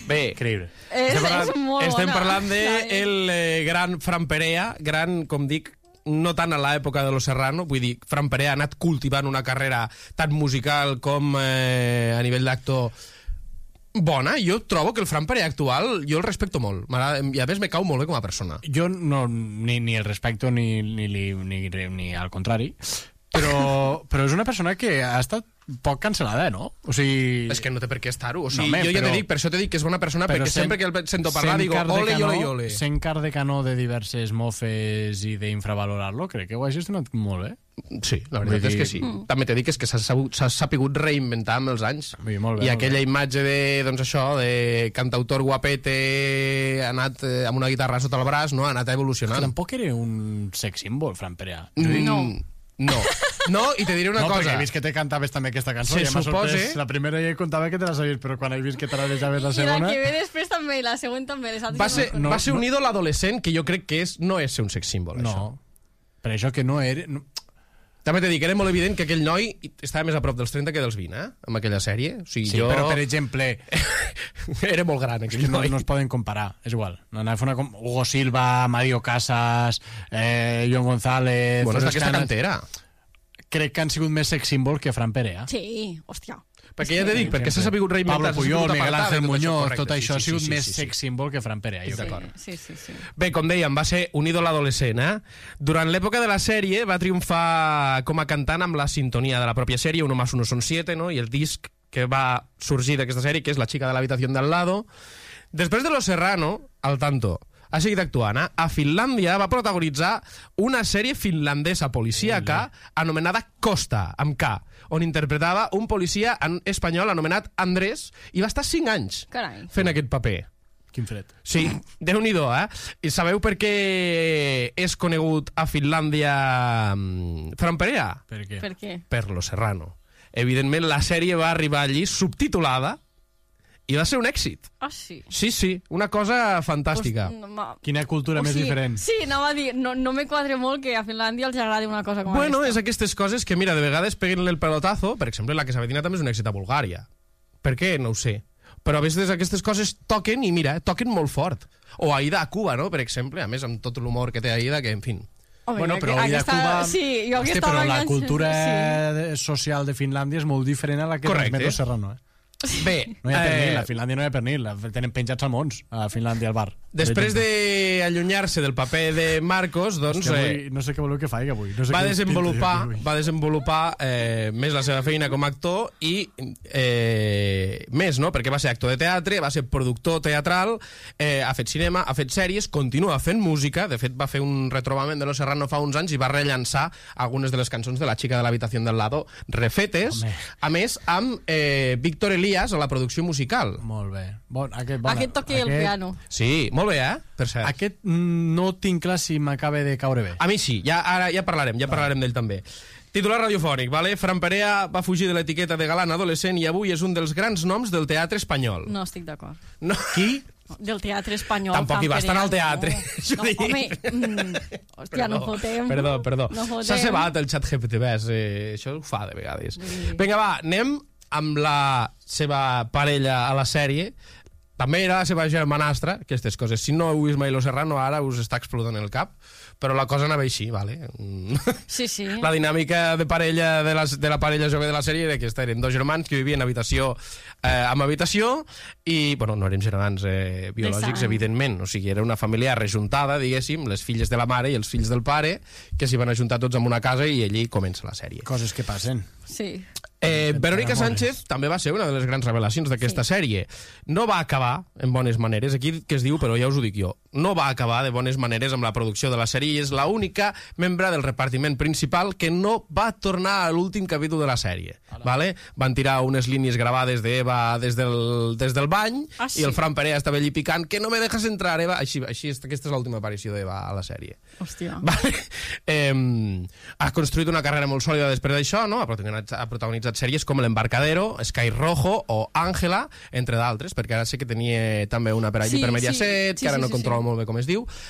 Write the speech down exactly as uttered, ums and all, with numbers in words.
Bé, Increïble. És, estem parlant, és molt estem bona. parlant de Clar, eh? el eh, gran Fran Perea, gran, com dic, no tant a l'època de Los Serrano, vull dir, Fran Perea ha anat cultivant una carrera tant musical com eh, a nivell d'actor bona. Jo trobo que el Fran Perea actual jo el respecto molt. M'agrada- I a més me cau molt bé com a persona. Jo no, ni, ni el respecto ni, ni, ni, ni, ni al contrari, però, però és una persona que ha estat poc cancel·lada, no? O sigui... És que no té per què estar-ho. O sigui, No, home, jo ja però- t'he dit, per això t'he dit que és bona persona, perquè sent- sempre que el sento parlar sent digo, car de ole, canó- ole, ole. Sent car de canó de diverses mofes i d'infravalorar-lo, crec que ho ha gestionat molt bé. Sí, la veritat Vull és dir- que sí. Mm. També t'he dit que és que s'ha sabut- s'ha sapigut reinventar amb els anys. Vull dir, molt I bé, molt aquella bé. imatge de, doncs això, de cantautor guapete, ha anat eh, amb una guitarra sota el braç, no? Ha anat evolucionant. Tampoc era un sex symbol, Fran Perea. Mm, No. No. No, i te diré una no, cosa. perquè he vist que te cantaves també aquesta cançó. Se Ja m'ha supose- sorprès. La primera ja contava que te la sabies, però quan he vist que te la deixaves la I la segona... que ve després també, i la següent també. Les altres Va no ser, me'n no, va ser un no. ídol adolescent que jo crec que és, no és ser un sex symbol, això. No, per això que no era... No. També t'he dit que era molt evident que aquell noi estava més a prop dels trenta que dels vint, eh? Amb aquella sèrie. O sigui, Sí, jo... però per exemple, era molt gran, aquell que no, noi. no es poden comparar, és igual. No, no, una com Hugo Silva, Mario Casas, eh, John González... Bueno, és tots els d'aquesta que han- cantera. Crec que han sigut més sex symbol que Fran Perea. Sí, hòstia. Perquè ja t'he dit, perquè s'ha sabut reinventar. Pablo s'ha sabut Puyol, Miguel apartar de Ángel tot això, Muñoz, correcte, tot sí, això ha sí, sigut sí, més sí, sí. sex symbol que Fran Perea, jo Sí, crec. sí, sí, sí. Bé, com dèiem, va ser un ídol adolescent, eh? Durant l'època de la sèrie va triomfar com a cantant amb la sintonia de la pròpia sèrie, Uno más uno son siete, no? I el disc que va sorgir d'aquesta sèrie, que és La chica de l'habitació del lado. Després de Los Serrano, al tanto, ha seguit actuant, eh? A Finlàndia va protagonitzar una sèrie finlandesa policíaca anomenada Costa, amb K, on interpretava un policia en espanyol anomenat Andrés, i va estar cinc anys Carai. fent aquest paper. Quin fred. Sí, Déu-n'hi-do, eh? I sabeu per què és conegut a Finlàndia mm, Fran Perea? Per què? Per què? Per Los Serrano. Evidentment, la sèrie va arribar allí subtitulada i va ser un èxit. Ah, sí. Sí, sí, una cosa fantàstica. Pues, no, ma- Quina cultura o més sigui, diferent. Sí, no va dir, no, no me quadre molt que a Finlàndia els agradi una cosa com Bueno, és aquesta. aquestes coses que, mira, de vegades peguen el pelotazo. Per exemple, La que s'avetina també és un èxit a Bulgària. Per què? No ho sé. Però a vegades aquestes coses toquen i, mira, toquen molt fort. O Aida a Cuba, no?, per exemple. A més, amb tot l'humor que té Aida, que, en fi... Home, Bueno, però aqu- Aida aquesta, Cuba... Sí, jo Hosti, aquesta però la vacances- cultura Sí. de- social de Finlàndia és molt diferent a la que Correcte. transmet Los Serrano, eh? Bé, No hi ha pernil, eh, a Finlàndia no hi ha pernil. Tenen penjats salmons a Finlàndia al bar. després d'allunyar-se del paper de Marcos, doncs... Que eh, avui, no sé què voleu que faci avui. No sé va què desenvolupar, tinc avui. va desenvolupar eh, més la seva feina com a actor i eh, més, no? Perquè va ser actor de teatre, va ser productor teatral, eh, ha fet cinema, ha fet sèries, continua fent música. De fet, va fer un retrobament de Los Serrano fa uns anys i va rellançar algunes de les cançons de La chica de l'habitació del lado refetes, Home. a més amb eh, Víctor Elías a la producció musical. Molt bé. Bon, aquest, bona, Aquest toqui el piano. Sí, molt bé, eh? Per cert. Aquest mm, no tinc clar si m'acaba de caure bé. A mi sí, ja, ara ja parlarem, ja parlarem d'ell també. Titular radiofònic, vale? Fran Perea va fugir de l'etiqueta de galant adolescent i avui és un dels grans noms del teatre espanyol. No estic d'acord. No. Qui? Del teatre espanyol. Tampoc hi va estar al teatre. No, no home, mm, hòstia, no fotem. Perdó, perdó. No fotem. S'ha cebat el xat G P T, ves, eh, això ho fa de vegades. Sí. Vinga, va, anem amb la seva parella a la sèrie. També era la seva germanastra, aquestes coses. Si no heu vist mai Los Serrano, ara us està explotant el cap, però la cosa anava així, vale? Sí, sí. La dinàmica de parella de la, de la parella jove de la sèrie era aquesta, eren dos germans que vivien habitació eh, amb habitació i, bueno, no eren germans eh, biològics, sang. evidentment, o sigui, era una família rejuntada, diguéssim, les filles de la mare i els fills del pare, que s'hi van ajuntar tots en una casa i allí comença la sèrie. Coses que passen. Sí. Eh, Verónica Amores. Sánchez també va ser una de les grans revelacions d'aquesta Sí. sèrie. No va acabar en bones maneres, aquí que es diu, però ja us ho dic jo, no va acabar de bones maneres amb la producció de la sèrie i és l'única membre del repartiment principal que no va tornar a l'últim capítol de la sèrie. Vale? Van tirar unes línies gravades d'Eva des, del, des del bany Ah, sí? i el Fran Perea estava allí picant que no me dejas entrar, Eva. Així, així aquesta és l'última aparició d'Eva a la sèrie. Hòstia. Vale. Eh, ha construït una carrera molt sòlida després d'això, no? Ha protagonitzat, ha protagonitzat sèries com L'Embarcadero, Sky Rojo o Ángela, entre d'altres, perquè ara sé que tenia també una per allí Sí, per Mediaset, sí, sí, que ara sí, no sí, controlo sí. molt bé com es diu.